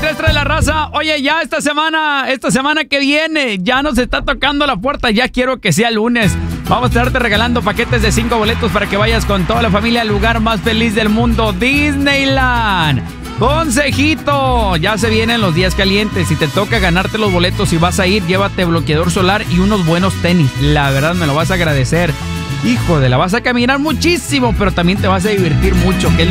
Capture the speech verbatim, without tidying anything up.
tres tres la raza. Oye, ya esta semana, esta semana que viene, ya nos está tocando la puerta. Ya quiero que sea lunes. Vamos a estarte regalando paquetes de cinco boletos para que vayas con toda la familia al lugar más feliz del mundo, Disneyland. Consejito, ya se vienen los días calientes. Si te toca ganarte los boletos y vas a ir, llévate bloqueador solar y unos buenos tenis. La verdad me lo vas a agradecer. Hijo de la, vas a caminar muchísimo, pero también te vas a divertir mucho, que es lo